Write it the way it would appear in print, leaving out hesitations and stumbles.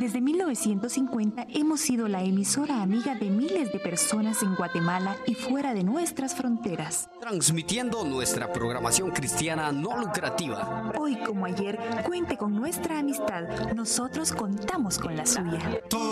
Desde 1950 hemos sido la emisora amiga de miles de personas en Guatemala y fuera de nuestras fronteras. Transmitiendo nuestra programación cristiana no lucrativa. Hoy como ayer, cuente con nuestra amistad. Nosotros contamos con la suya.